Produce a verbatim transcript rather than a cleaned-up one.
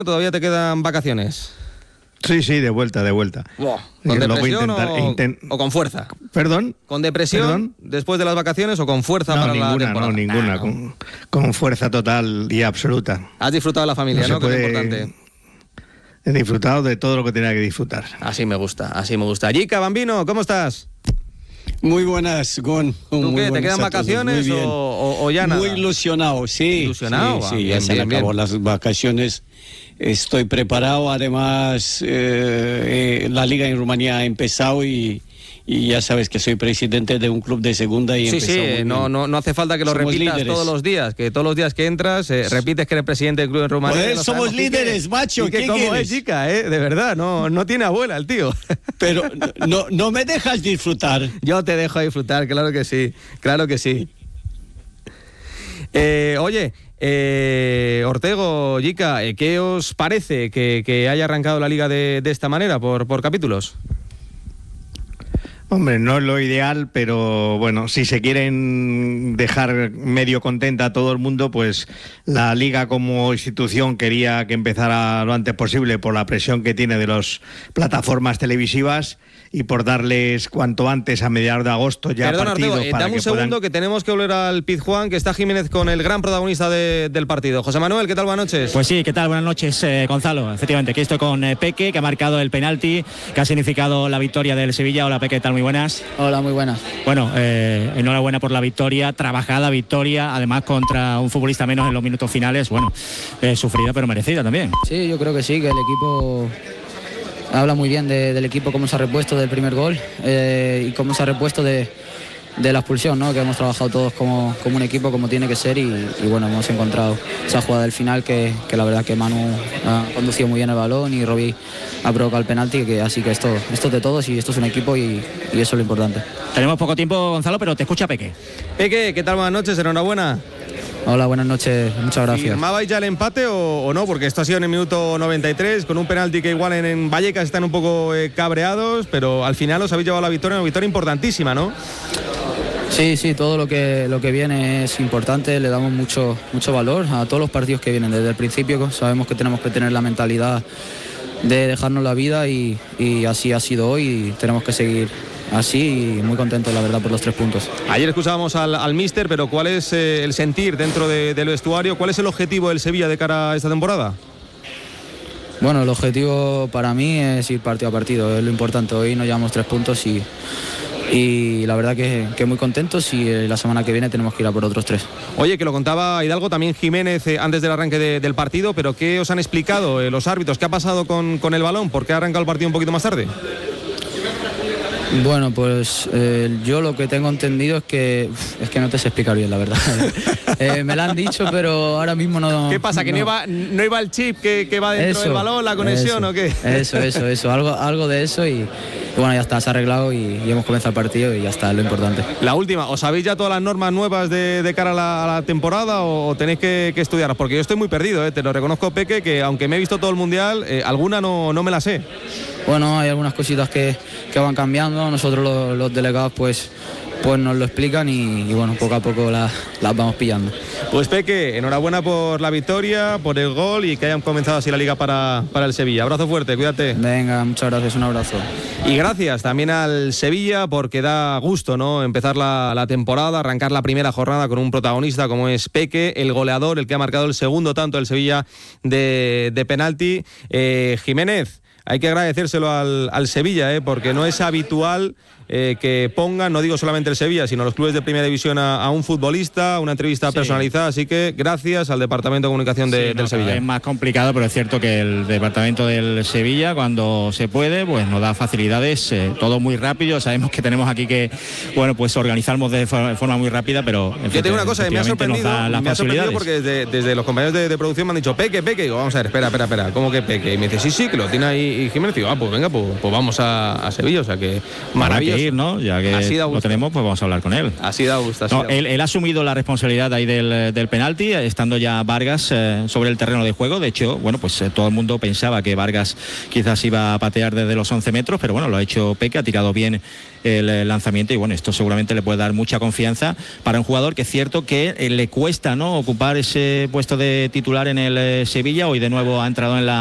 ¿Todavía te quedan vacaciones? Sí, sí, de vuelta, de vuelta. Wow. ¿Con que depresión intentar, o, intent... o con fuerza? ¿Perdón? ¿Con depresión ¿Perdón? después de las vacaciones o con fuerza no, para ninguna, la temporada? No, ninguna, nah, no. Con, con fuerza total y absoluta. Has disfrutado de la familia, ¿no? ¿no? Que es puede... importante. He disfrutado de todo lo que tenía que disfrutar. Así me gusta, así me gusta. Jica, Bambino, ¿cómo estás? Muy buenas, Gon. ¿Tú qué? ¿Te quedan vacaciones o, o, o ya nada? Muy ilusionado, sí. ¿Ilusionado? Sí, ah, sí bien, ya se bien, han acabado bien. las vacaciones. Estoy preparado. Además, eh, eh, la liga en Rumanía ha empezado y, y ya sabes que soy presidente de un club de segunda y Sí, sí, no, no, no hace falta que lo somos repitas líderes. todos los días, que todos los días que entras eh, repites que eres presidente del club en Rumanía. Joder, no somos sabemos. líderes, Quique, macho, Quique, ¿qué ¿cómo quieres? es, Jica, eh? De verdad, no, no tiene abuela el tío. Pero no, no me dejas disfrutar. Yo te dejo disfrutar, claro que sí, claro que sí. Eh, oye, eh, Ortego, Jica, eh, ¿qué os parece que, que haya arrancado la liga de, de esta manera, por, por capítulos? Hombre, no es lo ideal, pero bueno, si se quieren dejar medio contenta a todo el mundo, pues la Liga como institución quería que empezara lo antes posible por la presión que tiene de las plataformas televisivas y por darles cuanto antes a mediados de agosto ya Perdón, partidos Ortego, eh, para dame que un segundo puedan... que tenemos que volver al Pizjuán, que está Jiménez con el gran protagonista de, del partido. José Manuel, ¿qué tal? Buenas noches. Pues sí, ¿qué tal? Buenas noches, eh, Gonzalo. Efectivamente, aquí estoy con eh, Peque, que ha marcado el penalti, que ha significado la victoria del Sevilla. Hola, Peque, ¿qué tal? Muy buenas. Hola, muy buenas. Bueno, eh, enhorabuena por la victoria, trabajada victoria, además contra un futbolista menos en los minutos finales. Bueno, eh, sufrida pero merecida también. Sí, yo creo que sí, que el equipo... Habla muy bien de, del equipo, cómo se ha repuesto del primer gol eh, y cómo se ha repuesto de, de la expulsión, ¿no? Que hemos trabajado todos como, como un equipo, como tiene que ser y, y bueno, hemos encontrado esa jugada del final que, que la verdad que Manu ha conducido muy bien el balón y Robbie ha provocado el penalti, que, así que esto, esto es de todos y esto es un equipo y, y eso es lo importante. Tenemos poco tiempo, Gonzalo, pero te escucha Peque. Peque, ¿qué tal? Buenas noches, enhorabuena. Hola, buenas noches, muchas gracias. ¿Firmabais ya el empate o, o no? Porque esto ha sido en el minuto noventa y tres, con un penalti que igual en, en Vallecas están un poco eh, cabreados, pero al final os habéis llevado la victoria, una victoria importantísima, ¿no? Sí, sí, todo lo que, lo que viene es importante, le damos mucho, mucho valor a todos los partidos que vienen. Desde el principio sabemos que tenemos que tener la mentalidad de dejarnos la vida y, y así ha sido hoy y tenemos que seguir así y muy contento, la verdad, por los tres puntos. Ayer escuchábamos al, al míster, pero ¿cuál es eh, el sentir dentro de, del vestuario? ¿Cuál es el objetivo del Sevilla de cara a esta temporada? Bueno, el objetivo para mí es ir partido a partido, es lo importante. Hoy nos llevamos tres puntos y, y la verdad que, que muy contentos y la semana que viene tenemos que ir a por otros tres. Oye, que lo contaba Hidalgo, también Jiménez eh, antes del arranque de, del partido, pero ¿qué os han explicado eh, los árbitros? ¿Qué ha pasado con, con el balón? ¿Por qué ha arrancado el partido un poquito más tarde? Bueno, pues eh, yo lo que tengo entendido es que es que no te sé explicar bien, la verdad. eh, me lo han dicho, pero ahora mismo no. ¿Qué pasa? ¿Que no, no, iba, no iba el chip que, que va dentro eso, del balón, la conexión eso, o qué? Eso, eso, eso, algo, algo de eso y, y bueno, ya está, se ha arreglado y, y hemos comenzado el partido y ya está, es lo importante. La última, ¿os sabéis ya todas las normas nuevas de, de cara a la, a la temporada o tenéis que, que estudiarlas? Porque yo estoy muy perdido, eh, te lo reconozco, Peque, que aunque me he visto todo el Mundial, eh, alguna no, no me la sé. Bueno, hay algunas cositas que, que van cambiando, nosotros los, los delegados pues, pues nos lo explican y, y bueno, poco a poco las, las vamos pillando. Pues Peque, enhorabuena por la victoria, por el gol y que hayan comenzado así la liga para, para el Sevilla. Abrazo fuerte, cuídate. Venga, muchas gracias, un abrazo. Y gracias también al Sevilla porque da gusto, ¿no? Empezar la, la temporada, arrancar la primera jornada con un protagonista como es Peque, el goleador, el que ha marcado el segundo tanto del Sevilla de, de penalti. Eh, Jiménez. Hay que agradecérselo al, al Sevilla, ¿eh? Porque no es habitual eh, que pongan, no digo solamente el Sevilla, sino los clubes de primera división a, a un futbolista, una entrevista sí. personalizada, así que gracias al Departamento de Comunicación de, sí, no, del Sevilla. Es más complicado, pero es cierto que el Departamento del Sevilla, cuando se puede, pues nos da facilidades, eh, todo muy rápido, sabemos que tenemos aquí que, bueno, pues organizarnos de forma, de forma muy rápida, pero... En Yo tengo una cosa que me ha sorprendido, me ha sorprendido porque desde, desde los compañeros de, de producción me han dicho, Peque, Peque, y digo, vamos a ver, espera, espera, espera, ¿cómo que Peque? Y me dice, sí, sí, que lo tiene ahí y Jiménez, digo, ah, pues venga, pues, pues vamos a, a Sevilla, o sea que maravilloso. seguir, ¿no? Ya que lo tenemos, pues vamos a hablar con él. Así da gusto. Así no, da gusto. Él, él ha asumido la responsabilidad ahí del, del penalti, estando ya Vargas eh, sobre el terreno de juego. De hecho, bueno, pues eh, todo el mundo pensaba que Vargas quizás iba a patear desde los once metros, pero bueno, lo ha hecho Peque, ha tirado bien el, el lanzamiento y bueno, esto seguramente le puede dar mucha confianza para un jugador que es cierto que eh, le cuesta, ¿no?, ocupar ese puesto de titular en el eh, Sevilla. Hoy de nuevo ha entrado en la